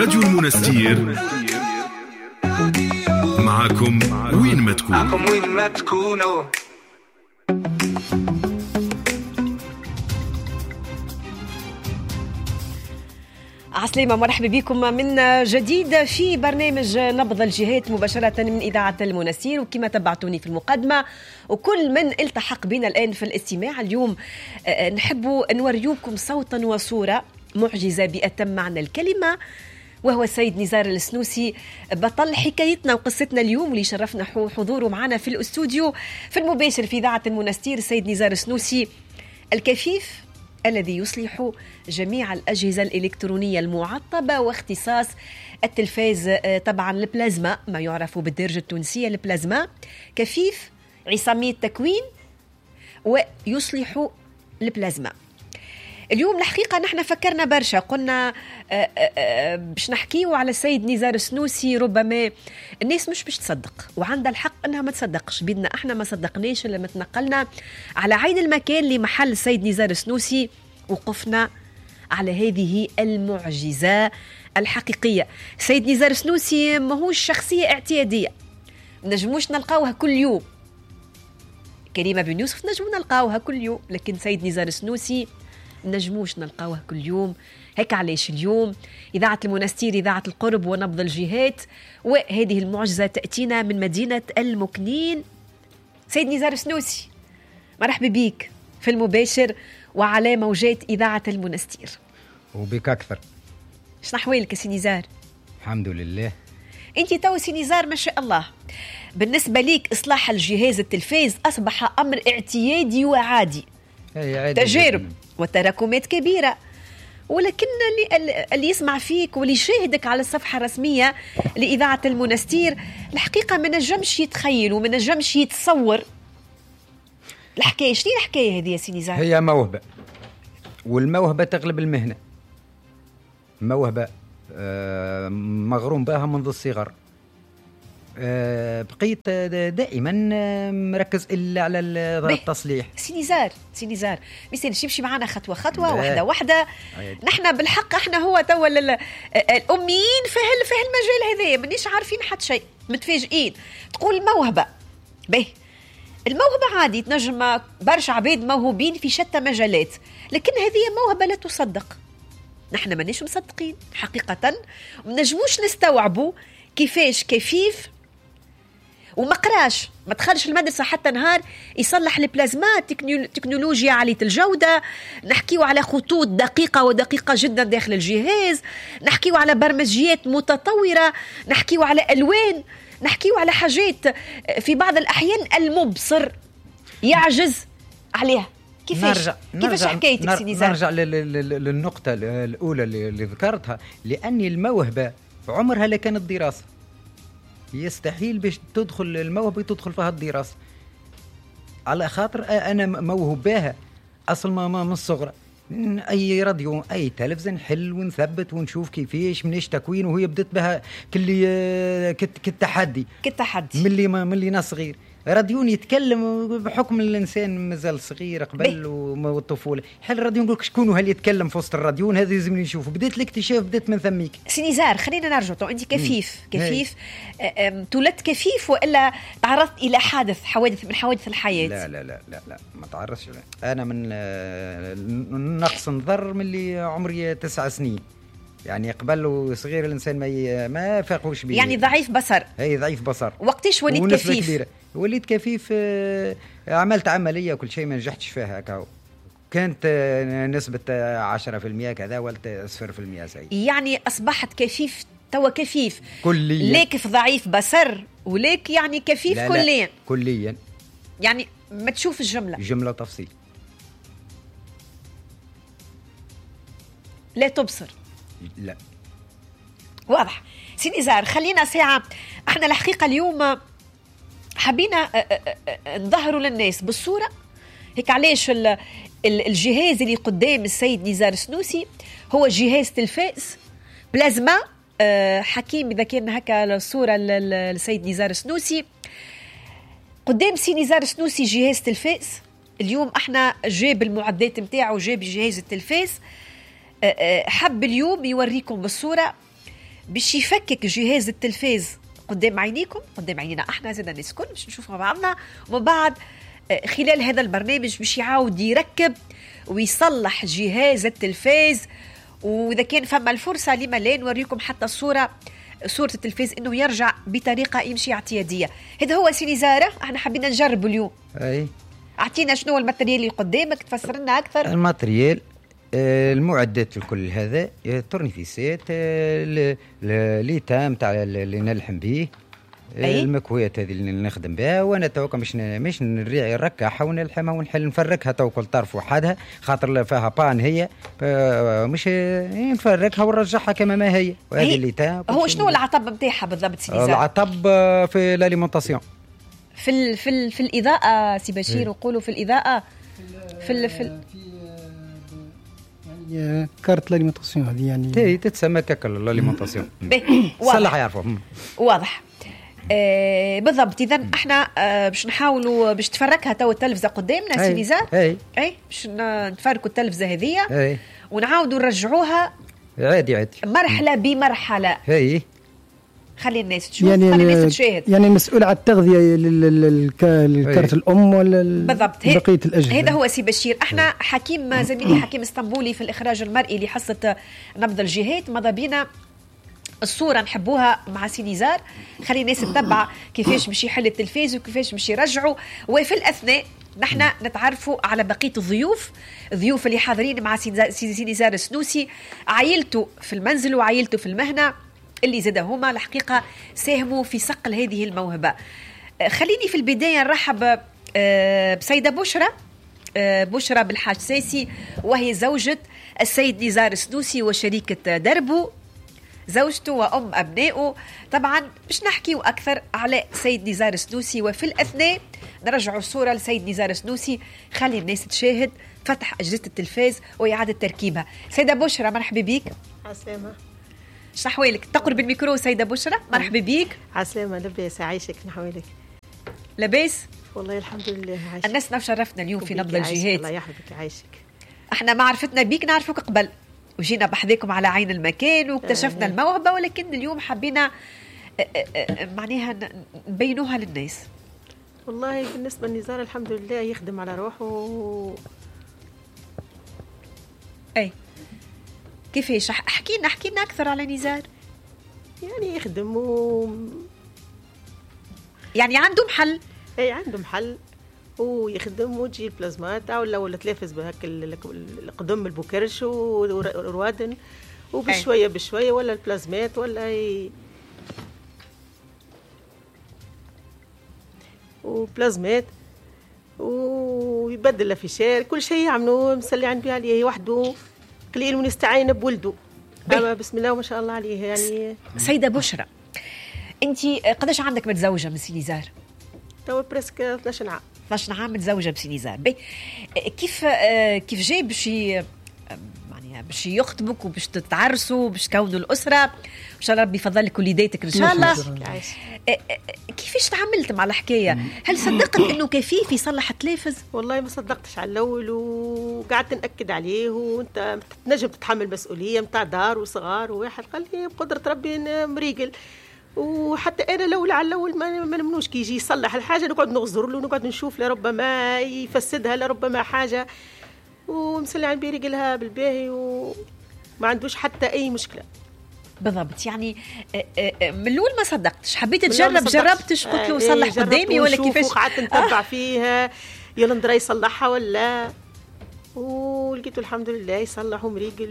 راديو المنستير معكم وين ما تكونوا. عسلامة، مرحبا بكم من جديد في برنامج نبض الجهات مباشرة من إذاعة المنستير. وكما تبعتوني في المقدمة وكل من التحق بنا الآن في الاستماع اليوم، نحب نوريوكم صوتا وصورة معجزة بأتم معنى الكلمة، وهو السيد نزار السنوسي بطل حكايتنا وقصتنا اليوم، واللي شرفنا حضوره معنا في الاستوديو في المباشر في إذاعة المنستير. السيد نزار السنوسي الكفيف الذي يصلح جميع الأجهزة الإلكترونية المعطبة، واختصاص التلفاز طبعا البلازما، ما يعرف بالدرجة التونسية البلازما، كفيف عصامي التكوين ويصلح البلازما. اليوم الحقيقة نحن فكرنا برشا، قلنا باش نحكيو على السيد نزار السنوسي. ربما الناس مش باش تصدق، وعندها الحق انها ما تصدقش، بدنا احنا ما صدقناش لما تنقلنا على عين المكان لمحل السيد نزار السنوسي، وقفنا على هذه المعجزة الحقيقية. السيد نزار السنوسي ماهوش شخصية اعتيادية، نجموش نلقاوها كل يوم. كريمة بن يوسف نجمو نلقاوها كل يوم، لكن سيد نزار السنوسي نجموش نلقاوها كل يوم. هيك علاش اليوم إذاعة المنستير إذاعة القرب ونبض الجهات، وهذه المعجزة تأتينا من مدينة المكنين. سيد نزار السنوسي، مرحبا بيك في المباشر وعلى موجات إذاعة المنستير. وبك أكثر. شنو أحوالك سي نزار؟ الحمد لله. أنت تو سي نزار ما شاء الله، بالنسبة ليك إصلاح الجهاز التلفاز أصبح أمر اعتيادي وعادي، تجارب وتراكمات كبيرة، ولكن اللي يسمع فيك واللي يشاهدك على الصفحة الرسمية لإذاعة المنستير الحقيقة ما نجمش يتخيل وما نجمش يتصور الحكاية. شنو الحكاية هذه يا سي نزار؟ هي موهبة، والموهبة تغلب المهنة. موهبة مغروم بها منذ الصغر. بقيت دائما مركز إلا على التصليح. سي نزار مثلا نمشي معنا خطوة واحدة. نحن بالحق احنا هو توا الأميين في هالمجال هذا، منيش عارفين حتى شيء، متفاجئين. تقول موهبة، الموهبة عادي تنجم برشا عباد موهوبين في شتى مجالات، لكن هذه موهبة لا تصدق. نحن منيش مصدقين حقيقة، ومنجموش نستوعبوا كيفاش كفيف وما قراش، ما دخلش المدرسة حتى نهار يصلح البلازما، تكنولوجيا عالية الجودة، نحكيو على خطوط دقيقة جدا داخل الجهاز، نحكيو على برمجيات متطورة، نحكيو على ألوان، نحكيو على حاجات في بعض الأحيان المبصر يعجز عليها. كيفاش حكايتك سي نزار؟ نرجع للنقطة الأولى اللي ذكرتها، لأن الموهبة عمرها لا كانت دراسة. يستحيل باش تدخل الموهبة تدخل فيها الدراسة، على خاطر أنا موهوب بها أصل ما من الصغر. أي راديو أي تلفزيون حل ونثبت ونشوف كيفاش منيش تكوين، وهي بدت بها كالتحدي ملي ناس صغير. راديون يتكلم بحكم الإنسان مازال صغير قبل والطفولة. حل الراديو نقولك شكون هل يتكلم في وسط الراديون، هذا لازم نشوفه. بديت الاكتشاف بديت من ثميك. سي نزار خلينا نرجع، أنت كفيف تولدت كفيف وإلا تعرضت إلى حوادث من حوادث الحياة؟ لا لا لا لا, لا. ما تعرضش. أنا من نقص نظر من اللي عمري 9 سنين، يعني قبل صغير الإنسان ما فاقوش بيه، يعني ضعيف بصر. هي ضعيف بصر. وقتيش وليت كفيف؟ كبيرة. وليت كفيف، عملت عملية وكل شيء ما نجحتش فيها كاو. كانت نسبة 10% كذا، ولت 0% سيء. يعني أصبحت كفيف توا كفيف كليا، ليك في ضعيف بصر وليك يعني كفيف كليا. كليا يعني ما تشوف جملة تفصيل، لا تبصر. لا واضح. سي نزار خلينا ساعة، احنا الحقيقة اليوم حبينا نظهروا للناس بالصورة هيك. علاش الجهاز اللي قدام السيد نزار السنوسي هو جهاز تلفاز بلازما حكيم. إذا كان هكا الصورة للسيد نزار السنوسي قدام سي نزار السنوسي جهاز تلفاز. اليوم احنا جاب المعدات متاعه، جاب جهاز التلفاز، حب اليوم يوريكم بالصورة باش يفكك جهاز التلفاز قدام عينيكم، قدام عينينا احنا زادنا الناس الكل باش نشوف مع بعضنا، ومن بعد خلال هذا البرنامج باش يعاود يركب ويصلح جهاز التلفاز. واذا كان فما الفرصه لما لا نوريكم حتى صوره التلفاز انه يرجع بطريقه يمشي اعتياديه. هذا هو سي نزاره احنا حبينا نجرب اليوم. اي اعطينا شنو هو الماتريال اللي قدامك، تفسر لنا اكثر. الماتريال المعدات الكل هذا التورنيفيسات ليتام تاع اللي نلحم به، المكويات هذه اللي نخدم بها. وانا توكا مش نركعها ونلحمها ونحل نفركها تو كل طرف وحدها، خاطر فيها بان هي مش نفركها ونرجعها كما ما هي. وهذه الليتام هو شنو العطب نتاعها بالضبط سي نزار؟ العطب في الاليمونطاسيون، في الاضاءه سي بشير، وقولوا في الاضاءه في يعني كارت الاليمونطاسيون هذه يعني تتسمى كاكل الاليمونطاسيون. صلح يعرفوا واضح. بالضبط. اذا احنا باش نحاولوا باش تفركها تو التلفزه قدامنا سي نزار. اي باش نفركوا التلفزه هذه ونعاودوا نرجعوها عادي مرحله بمرحله. خلي الناس تشوف، يعني خلي الناس تشاهد. يعني مسؤول على التغذيه للكارت الام ولا بالضبط بقيه الاجهزه. هذا هو سي بشير. احنا حكيم زميلي حكيم اسطنبولي في الاخراج المرئي لحصه نبض الجهات، ماذا بينا الصورة نحبوها مع سي نزار. خلي الناس تتبع كيفاش باش يحل التلفاز وكيفاش باش يرجعوا. وفي الأثناء نحن نتعرفوا على بقية الضيوف اللي حاضرين مع سي نزار السنوسي، عائلته في المنزل وعائلته في المهنة اللي زاد هما الحقيقة ساهموا في صقل هذه الموهبة. خليني في البداية نرحب بسيدة بشرى بالحاج ساسي، وهي زوجة السيد نزار السنوسي وشريكة دربو، زوجته وأم أبنائه. طبعا باش نحكيو أكثر على سيد نزار السنوسي، وفي الأثناء نرجعوا الصورة لسيد نزار السنوسي. خلي الناس تشاهد فتح أجهزة التلفاز وإعادة تركيبها. سيدة بشرى مرحبا بيك. عسلامة. شحوالك؟ تقرب الميكرو سيدة بشرى. مرحبا بيك. عسلامة. لباس عايشك نحوالك؟ لباس والله الحمد لله. عايشك. الناس شرفنا اليوم في نبض الجهات. الله يحفظك عايشك. احنا ما عرفتنا بيك نعرفك قبل وجينا بحذاكم على عين المكان واكتشفنا الموهبة، ولكن اليوم حبينا معناها نبينوها للناس. والله بالنسبة لنزار الحمد لله يخدم على روحه. كيفاش؟ حكينا أكثر على نزار. يعني يخدم يعني عنده محل. عنده محل ويخدم وتجي البلازمات ولا تلافز بهك القدم البوكرش وروادن وبشويه بشويه ولا البلازمات ولا وبلازمات ويبدل الافيشير، كل شيء يعملوه مسلي عنده عليه وحده، قليل ونستعين بولده. اما بسم الله وما شاء الله عليه. يعني سيده بشرى، انت قداش عندك متزوجه من سي نزار؟ تو بريسك 12 عام. 12 عام متزوجه بسي نزار. كيف جاي باش يخطبك وباش تتعرسوا وباش تكونوا الاسره ان شاء الله، ربي يفضل لك وليداتك ان شاء الله. كيفاش تعاملت مع الحكايه؟ هل صدقت انه كفيف يصلح التلفز؟ والله ما صدقتش على الاول، وقعدت ناكد عليه، وانت تنجم تتحمل مسؤوليه نتاع دار وصغار وواحد. قال لي بقدره ربي مريقل. وحتى انا لولا على الاول ما نمنوش كي يجي يصلح الحاجه نقعد نغزر له ونقعد نشوف لربما يفسدها لربما حاجه، ومسلي عن بيري لها بالباهي وما عندوش حتى اي مشكله. بالضبط. يعني من الاول ما صدقتش، حبيت تجرب، جربتش قلت له صلح قدامي ولا كيفاش؟ قعدت نتبع فيها يلا ندري يصلحها ولا، ولقيته الحمد لله يصلح ومريقل.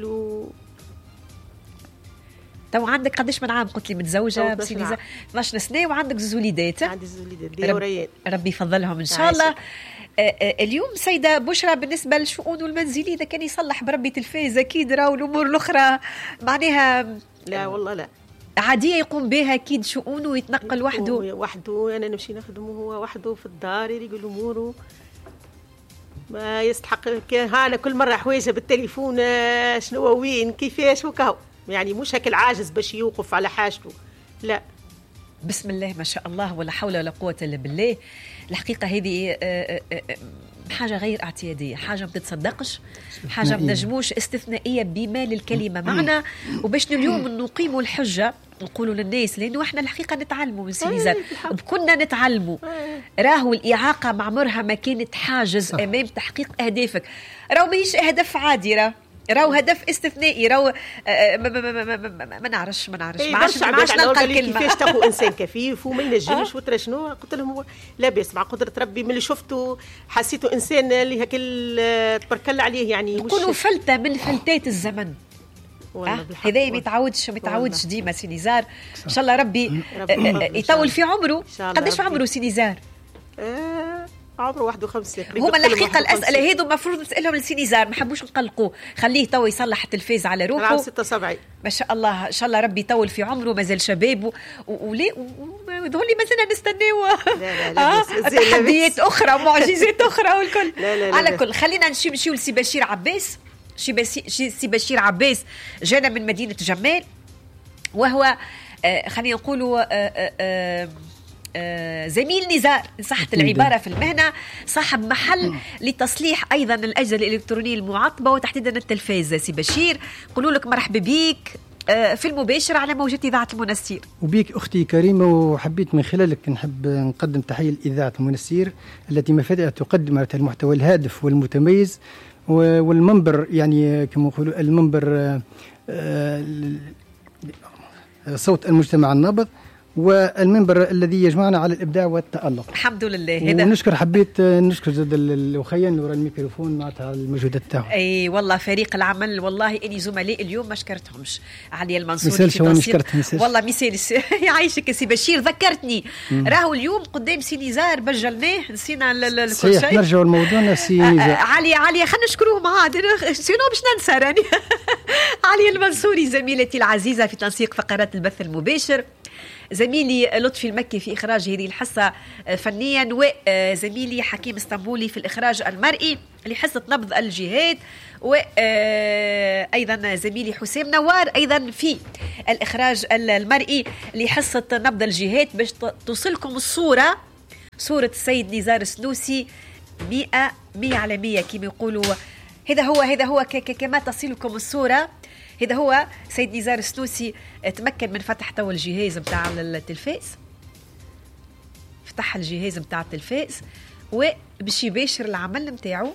تو عندك قداش من عام؟ قلت لي متزوجه بسي نزار 12 سنه وعندك زوج وليدات. عندي زوج وليدات دي وريان، ربي يفضلهم ان شاء الله. اليوم سيده بشرى بالنسبه للشؤون المنزليه اذا كان يصلح بربي تلفاز اكيد راهو الامور الاخرى معناها لا والله لا عاديه يقوم بها اكيد شؤونه ويتنقل وحده. انا نمشي نخدم وهو وحده في الدار يريقل اموره، ما يستحق. كان انا كل مره حوايجه بالتليفون شنو وين كيفاش وكهو، يعني مش هكا العاجز باش يوقف على حاجته، لا. بسم الله ما شاء الله ولا حول ولا قوة إلا بالله. الحقيقة هذه حاجة غير اعتيادية، حاجة ما تتصدقش، حاجة ما نجموش، استثنائية بما للكلمة معنى. وباش اليوم نقيموا الحجة نقولوا للناس، لأنه احنا الحقيقة نتعلموا من سينيزار، وكنا نتعلموا. راهو الإعاقة مع عمرها ما كانت حاجز أمام تحقيق أهدافك، راهو ماهيش هدف عادي، راهو هدف استثنائي، راهو ما نعرفش ما عادش نلقى الكلمه. كيفاش تاخذ انسان كفيف وما ينجمش وترى شنو. قلت لهم لاباس مع قدره ربي، من اللي شفته حسيته انسان اللي هكا تبارك الله عليه، يعني يكونوا فلته من فلتات الزمن. هذا ما يتعودش ديما سينيزار. ان شاء الله ربي يطول في عمره. قداش عمره سينيزار؟ عمره 51. هما الحقيقه الاسئله هذو المفروض نسالهم لسينيزار، ما حبوش نقلقوه، خليه تو يصلح التلفاز على روحه. 76 ما شاء الله، ان شاء الله ربي يطول في عمره، مازال شباب ولي ذولي مازلنا نستناو تحديات اخرى ومعجزات اخرى والكل. على كل خلينا نمشيو لسي بشير عباس. سي بشير عباس جانا من مدينه جمال، وهو خلينا نقولوا زميل نزار صحة العبارة في المهنة، صاحب محل لتصليح أيضا الأجهزة الإلكترونية المعطبة وتحديدا التلفاز. سي بشير نقول لك مرحبا بيك في المباشر على موجة إذاعة المنستير. وبيك أختي كريمة، وحبيت من خلالك نحب نقدم تحية لإذاعة المنستير التي مفادها تقدم المحتوى الهادف والمتميز والمنبر، يعني كما يقولوا المنبر صوت المجتمع النابض، والمنبر الذي يجمعنا على الإبداع والتألق. الحمد لله. حبيت نشكر زاد الأخيان اللي ورا الميكروفون معناتها المجهودات تاعهم. اي والله فريق العمل، والله اني زملائي اليوم ما شكرتهمش. علي المنصوري في تنسيق والله مثالش. يعيشك سي بشير، ذكرتني راهو اليوم قدام سي نزار بجلناه، نسينا كل شيء. نرجعوا لموضوعنا سي نزار. علي خلينا نشكروه عاد، سينو باش ننسى راني. علي المنصوري زميلتي العزيزة في تنسيق فقرات البث المباشر، زميلي لطفي المكي في إخراج هذه الحصة فنيا، وزميلي حكيم اسطنبولي في الإخراج المرئي لحصة نبض الجهاد، وأيضا زميلي حسام نوار أيضا في الإخراج المرئي لحصة نبض الجهاد، باش توصلكم صورة السيد نزار السنوسي 100% كما يقولوا. هذا هو كما تصلكم الصورة. هذا هو سيد نزار السنوسي، تمكن من فتح تو الجهاز متاع التلفاز، فتح الجهاز متاع التلفاز وباش يباشر العمل متاعو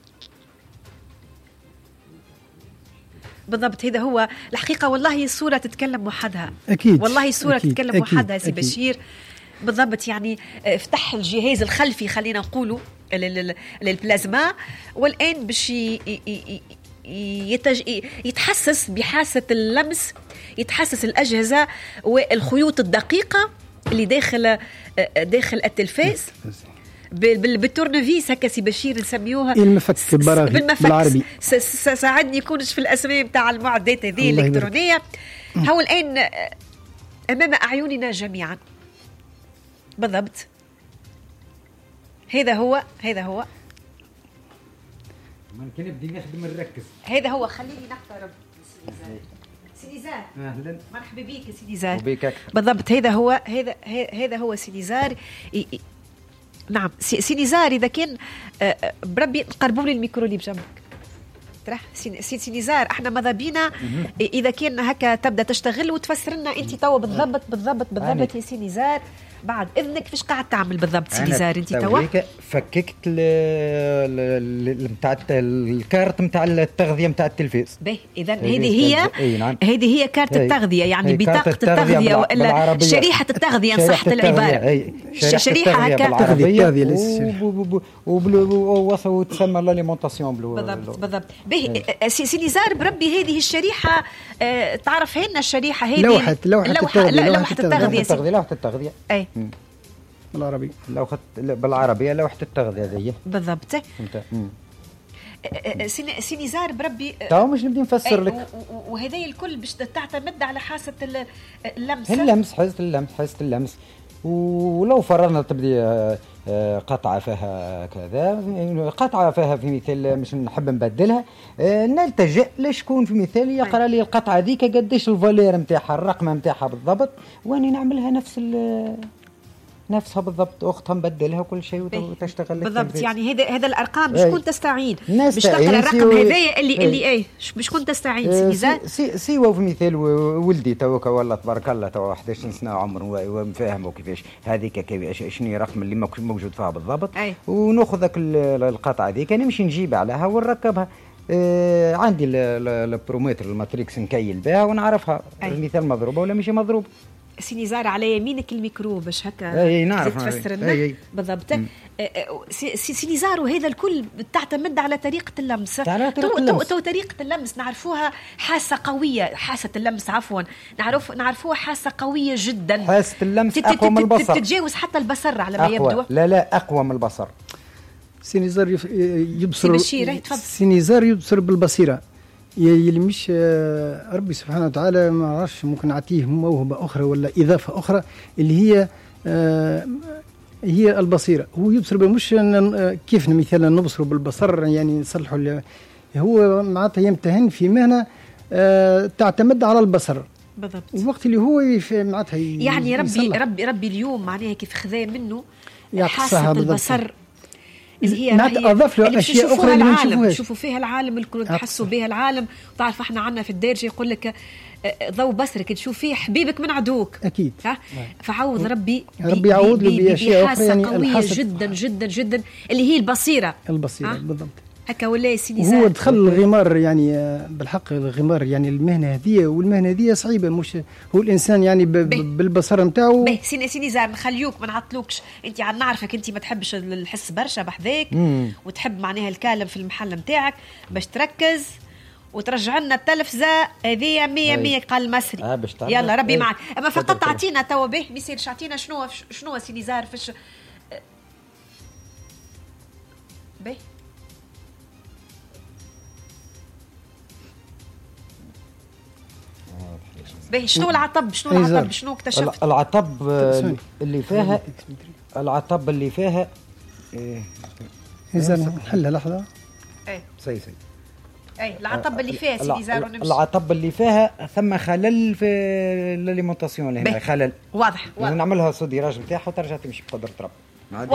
بالضبط. هذا هو الحقيقة، والله الصورة تتكلم وحدها. أكيد والله الصورة أكيد تتكلم أكيد وحدها سي بشير بالضبط. يعني فتح الجهاز الخلفي خلينا نقولوا للبلازما، والآن باش يتحسس بحاسة اللمس، يتحسس الأجهزة والخيوط الدقيقة اللي داخل التلفاز بالتورنفيس هكا سي بشير نسميوها المفك بالعربي. ساعدني يكونش في الأسماء بتاع المعدات هذه الإلكترونية. هو الآن أمام أعيننا جميعا بالضبط. هذا هو ممكن نبدي نخدم نركز. هذا هو، خليني نقترب. سينيزار اهلا، مرحبا بك سينيزار. وبيك بالضبط. هذا هو سينيزار. نعم سينيزار، اذا كان بربي قربوا لي الميكرو اللي بجنبك ترى سينيزار، احنا ماذا بينا اذا كان هكا تبدا تشتغل وتفسر لنا انت توا بالضبط يا سينيزار بعد اذنك كيفاش قاعد تعمل بالضبط سينيزار انت توا؟ فككت نتاع الكارت نتاع التغذيه نتاع التلفاز. باهي اذا هذه هي كارت التغذيه، يعني بطاقه التغذيه والا شريحه التغذيه ان صحت العباره. شريحه هكا بالعربيه وتسمى لاليمونطاسيون بالضبط. باهي سينيزار بربي هذه الشريحه تعرف لنا الشريحه هذه لوحه التغذيه اي بالعربيه لوحه التغذيه هذه بالضبط. سينيزار بربي تو مش نبدي نفسر لك، وهذا الكل باش تعتمد على حاسه اللمس حاسه اللمس. ولو فرضنا تبدي قطعه فيها كذا، قطعه فيها في مثال مش نحب نبدلها، نلتجئ لشكون في مثال يقرا لي القطعه ذيك قداش الفالير نتاعها، الرقم نتاعها بالضبط، واني نعملها نفس نفسها بالضبط، اختها مبدلها وكل شيء وتشتغل بالضبط. يعني هذا الارقام بشكون تستعين؟ باش تلقى تستعين الرقم هذايا اللي بشكون تستعين سي نزار؟ سيوا في مثال ولدي توك والله تبارك الله تو 11 سنه عمره ومفاهمه كيفاش هذيك شنو الرقم اللي موجود فيها بالضبط، وناخذ ذاك القطعه هذيك نمشي نجيب عليها ونركبها. عندي البرومتر الماتريكس نكيل بها ونعرفها المثال مضروبه ولا مش مضروبه. سي نزار على يمينك الميكرو باش هكا نعرف تفسر لنا بالضبط. سي نزار وهذا الكل تعتمد على طريقه اللمس. تو طريقه اللمس نعرفوها حاسه قويه، حاسه اللمس عفوا نعرفوها حاسه قويه جدا. حاسه اللمس اقوى من البصر، تتجاوز حتى البصر على ما يبدو. لا اقوى من البصر. سينيزار يبصر، سينيزار يبصر بالبصيره، يلي مش ربي سبحانه وتعالى ما عرفش ممكن نعطيه موهبه اخرى ولا اضافه اخرى اللي هي البصيره. هو يبصر مش كيف مثلا نبصر بالبصر يعني نصلحوا، هو معناتها يمتهن في مهنه تعتمد على البصر بالضبط. الوقت اللي هو معناتها يعني ربي اليوم معناها كيف خذا منه حاسه البصر اللي هي اضاف له اشياء اخرى اللي ما نشوفوهاش، نشوفوا فيها العالم الكل، نحسوا بها العالم. وتعرف احنا عندنا في الدارجه يقول لك ضوء بصرك تشوف فيه حبيبك من عدوك اكيد. فعوض ربي يعوض له باشياء اخرى يعني قويه جدا جدا جدا اللي هي البصيره بالضبط. هكا ولا سيدي هو دخل الغمار يعني بالحق الغمار يعني المهنه هذه، والمهنه هذه صعيبه، مش هو الانسان يعني بالبصر نتاعو. سيدي زار نخليوك ما نعطلوكش، انت عاد نعرفك انت ما تحبش الحس برشا بحذاك وتحب معناها الكالم في المحل نتاعك باش تركز وترجع لنا التلفزه هذه 100 قال مصري. يلا ربي معك. اما فقط تعطينا توا به ما يصيرش، اعطينا شنو سيدي زار فيش به شنو العطب؟ شنو اكتشفت؟ العطب اللي فيها إذا نحلها لحظة. سي العطب اللي فيها سيدي زارو نمشي. العطب اللي فيها ثم خلل في الاليمونطاسيون هنا، خلل واضح نعملها صديراج نتاعها وترجع تمشي بقدرة ربي.